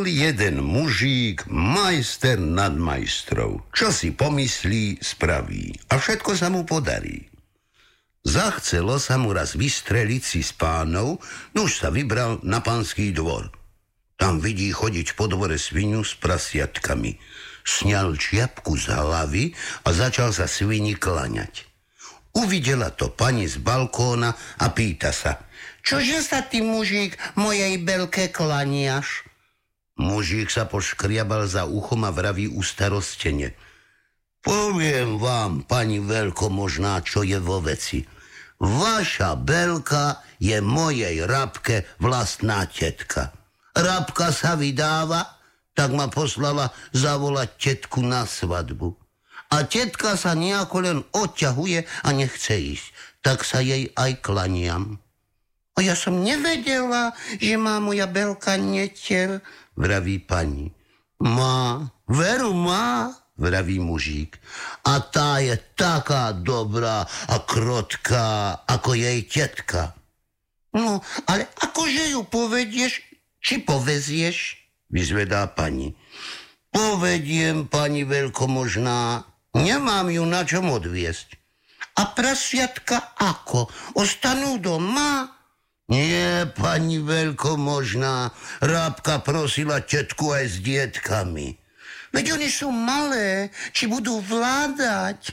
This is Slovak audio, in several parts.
jeden mužík, majster nad majstrov. Čo si pomyslí, spraví. A všetko sa mu podarí. Zachcelo sa mu raz vystreliť si s pánov, no už sa vybral na pánsky dvor. Tam vidí chodiť po dvore svinu s prasiatkami. Sňal čiapku z hlavy a začal sa svini klaňať. Uvidela to pani z balkóna a pýta sa: čože sa ty, mužík, mojej belke klaniaš? Mužík sa poškriabal za uchom a vraví ustarostene: poviem vám, pani veľkomožná, čo je vo veci. Vaša belka je mojej Rabke vlastná tetka. Rabka sa vydáva, tak ma poslala zavolať tetku na svadbu. A tetka sa nejako len odťahuje a nechce ísť. Tak sa jej aj klaniam. A ja som nevedela, že má moja belka netier, vraví pani. Má, veru má, vraví mužík. A tá je taká dobrá a krotká, ako jej tetka. No, ale akože ju povedieš, či povezieš? Vyzvedá pani. Povediem, pani veľkomožná, nemám ju na čom odviesť. A prasiatka ako? Ostanú doma? Nie, pani veľkomožná, Rábka prosila tetku aj s dietkami. Veď oni sú malé, či budú vládať?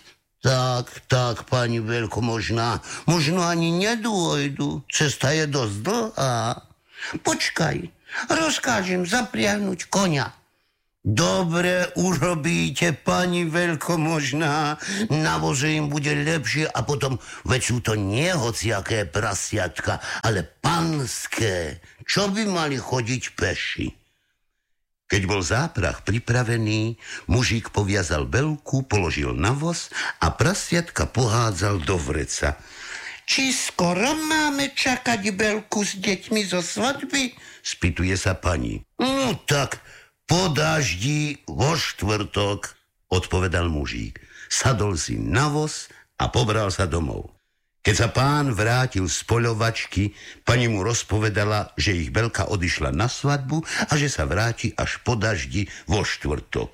Tak, pani veľkomožná, možno ani nedôjdu, cesta je dosť dlhá. Počkaj, rozkážem zapriahnuť koňa. Dobre urobíte, pani veľkomožná, na voze im bude lepšie a potom, veď sú to nie hociaké prasiatka, ale panské, čo by mali chodiť peši. Keď bol záprah pripravený, mužík poviazal belku, položil na voz a prasiatka pohádzal do vreca. Či skoro máme čakať belku s deťmi zo svadby? Spýtuje sa pani. No tak, po daždi vo štvrtok, odpovedal mužík. Sadol si na voz a pobral sa domov. Keď sa pán vrátil z poľovačky, pani mu rozpovedala, že ich belka odišla na svadbu a že sa vráti až po daždi vo štvrtok.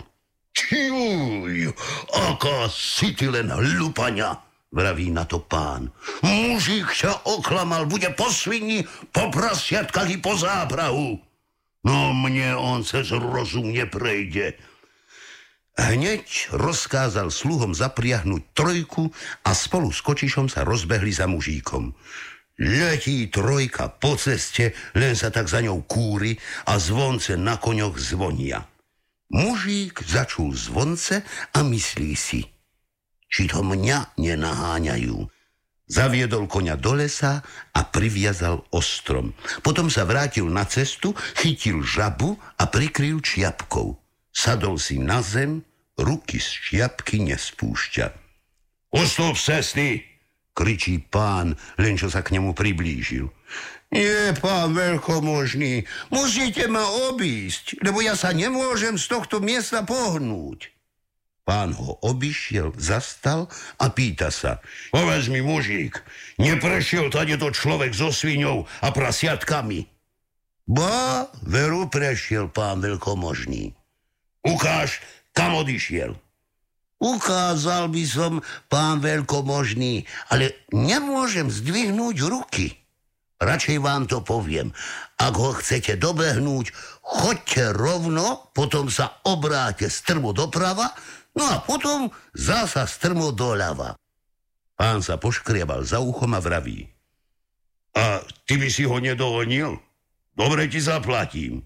Čuj, aká si ty len hlupaňa, vraví na to pán. Mužík sa oklamal, bude po svini, po prasiatkách i po záprahu. No mne on cez rozum neprejde. Hneď rozkázal sluhom zapriahnuť trojku a spolu s kočišom sa rozbehli za mužíkom. Letí trojka po ceste, len sa tak za ňou kúri a zvonce na koňoch zvonia. Mužík začul zvonce a myslí si, či to mňa nenaháňajú. Zaviedol koňa do lesa a priviazal ostrom. Potom sa vrátil na cestu, chytil žabu a prikryl čiapkou. Sadol si na zem, ruky z čiapky nespúšťa. Ustúp z cesty, kričí pán, len čo sa k nemu priblížil. Nie, pán veľkomožný, musíte ma obísť, lebo ja sa nemôžem z tohto miesta pohnúť. Pán ho obišiel, zastal a pýta sa. Povedz mi, mužík, neprešiel tadeto človek so sviňou a prasiatkami? Ba, veru prešiel, pán veľkomožný. Ukáž, kam odišiel. Ukázal by som, pán veľkomožný, ale nemôžem zdvihnúť ruky. Radšej vám to poviem. Ak ho chcete dobehnúť, choďte rovno, potom sa obráte strmo doprava, no a potom zasa strmo doľava. Pán sa poškriabal za uchom a vraví. A ty by si ho nedohonil? Dobre ti zaplatím.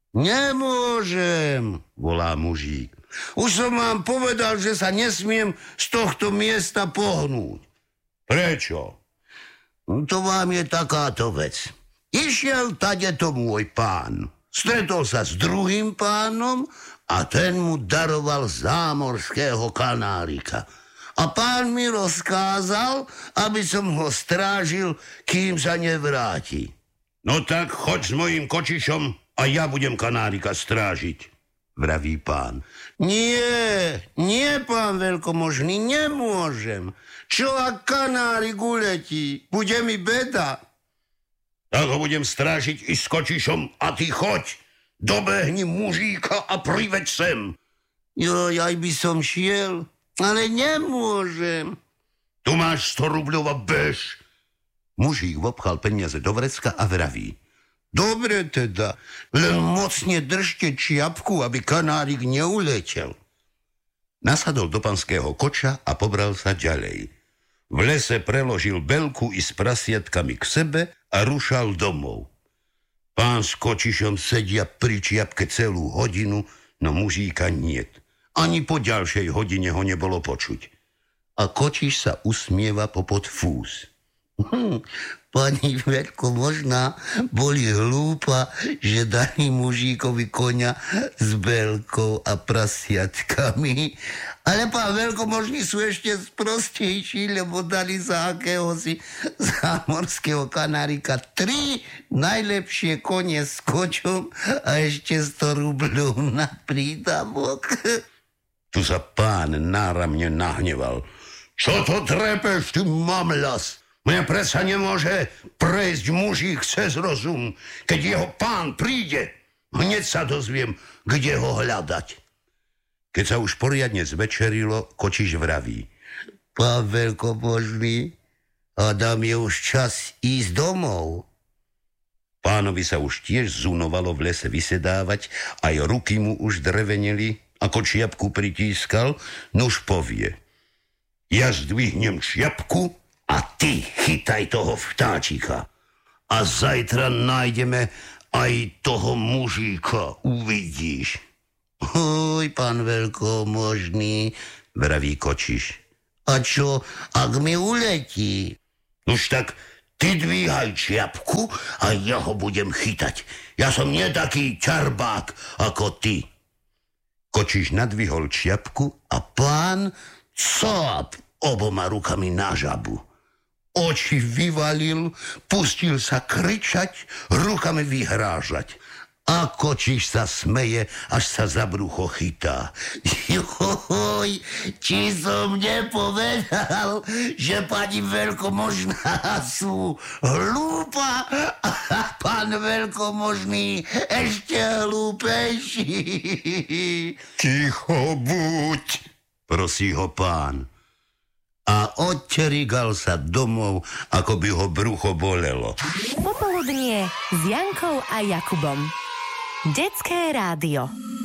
Nemôžem, volá mužík. Už som vám povedal, že sa nesmiem z tohto miesta pohnúť. Prečo? To vám je takáto vec. Išiel tadeto môj pán. Stretol sa s druhým pánom a ten mu daroval zámorského kanárika. A pán mi rozkázal, aby som ho strážil, kým sa nevráti. No tak choď s mojím kočišom a ja budem kanárika strážiť, vraví pán. Nie, pán veľkomožný, nemôžem. Čo ak kanárik uletí? Bude mi beda. Tak ho budem strážiť i s kočišom a ty choď. Dobehni mužíka a priveď sem. Joj, aj by som šiel, ale nemôžem. Tu máš 100 rubľov a bež. Mužík vopchal peniaze do vrecka a vraví. Dobre teda, len mocne držte čiapku, aby kanárik neuletel. Nasadol do panského koča a pobral sa ďalej. V lese preložil Belku i s prasiatkami k sebe a rušal domov. Pán s kočišom sedia pri čiapke celú hodinu, no mužíka niet. Ani po ďalšej hodine ho nebolo počuť. A kočiš sa usmieva popod fús. Pani veľkomožná boli hlúpa, že dali mužíkovi koňa s Belkou a prasiatkami. Ale pán veľkomožní sú ešte sprostejší, lebo dali za akéhosi zámorského kanárika 3 najlepšie kone s kočom a ešte 100 rubľov na prídavok. Tu sa pán náramne nahneval. Čo to trepeš, ty mamlas? Mne predsa nemôže prejsť mužík cez rozum. Keď jeho pán príde, hneď sa dozviem, kde ho hľadať. Keď sa už poriadne zvečerilo, kočiš vraví. Pán veľkomožný, Adam, je už čas ísť domov. Pánovi sa už tiež zunovalo v lese vysedávať, aj ruky mu už dreveneli, ako čiapku pritískal, nuž povie. Ja zdvihnem čiapku a ty chytaj toho vtáčika. A zajtra nájdeme aj toho mužíka, uvidíš. Oj, pán veľkomožný, vraví kočiš. A čo, ak mi uletí? Už tak ty dvíhaj čiapku a ja ho budem chytať. Ja som nie taký čarbák ako ty. Kočiš nadvihol čiapku a pán cop oboma rukami na žabu. Oči vyvalil, pustil sa kričať, rukami vyhrážať. A kočiš sa smeje, až sa za brucho chytá. Joj, či som nepovedal, že pani veľkomožná sú hlúpa a pán veľkomožný ešte hlúpejší. Ticho buď, prosí ho pán. A odterigal sa domov, ako by ho brucho bolelo. Popoludnie s Jankou a Jakubom. Detské rádio.